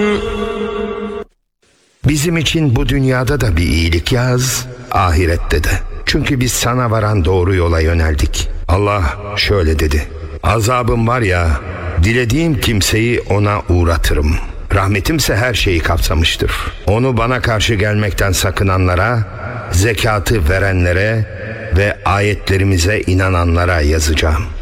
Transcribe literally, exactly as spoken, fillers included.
Bizim için bu dünyada da bir iyilik yaz, ahirette de. Çünkü biz sana varan doğru yola yöneldik. Allah şöyle dedi: azabım var ya, dilediğim kimseyi ona uğratırım. Rahmetimse her şeyi kapsamıştır. Onu bana karşı gelmekten sakınanlara, zekatı verenlere ve ayetlerimize inananlara yazacağım.